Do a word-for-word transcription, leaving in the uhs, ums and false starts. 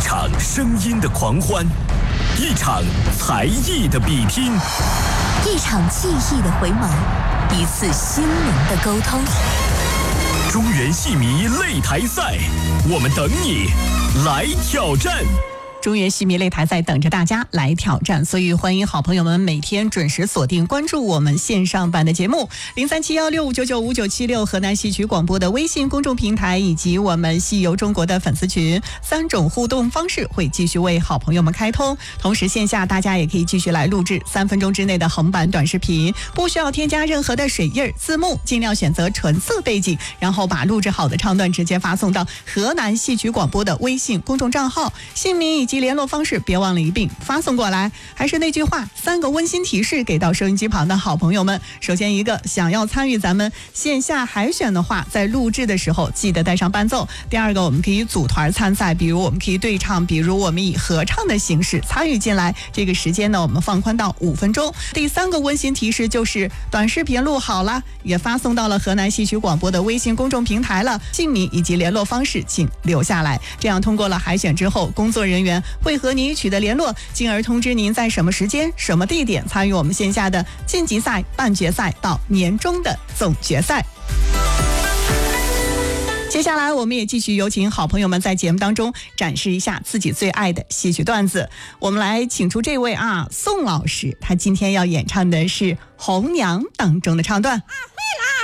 场声音的狂欢，一场才艺的比拼， 一场记忆的回眸，一次心灵的沟通。 中原戏迷擂台赛，我们等你来挑战。 中原戏迷擂台赛等着大家来挑战，所以欢迎好朋友们每天准时锁定关注我们线上版的节目零三七幺六五九九五九七六河南戏曲广播的微信公众平台，以及我们戏游中国的粉丝群，三种互动方式会继续为好朋友们开通。同时线下大家也可以继续来录制三分钟之内的横版短视频，不需要添加任何的水印字幕，尽量选择纯色背景，然后把录制好的唱段直接发送到河南戏曲广播的微信公众账号，姓名以及联络方式别忘了一并发送过来。还是那句话，三个温馨提示给到收音机旁的好朋友们。首先一个，想要参与咱们线下海选的话，在录制的时候记得带上伴奏。第二个，我们可以组团参赛，比如我们可以对唱，比如我们以合唱的形式参与进来，这个时间呢我们放宽到五分钟。第三个温馨提示就是短视频录好了，也发送到了河南戏曲广播的微信公众平台了，姓名以及联络方式请留下来，这样通过了海选之后，工作人员会和您取得联络，进而通知您在什么时间什么地点参与我们线下的晋级赛、半决赛到年终的总决赛。接下来我们也继续有请好朋友们在节目当中展示一下自己最爱的戏曲段子。我们来请出这位啊，宋老师，他今天要演唱的是《红娘》当中的唱段。啊，会了。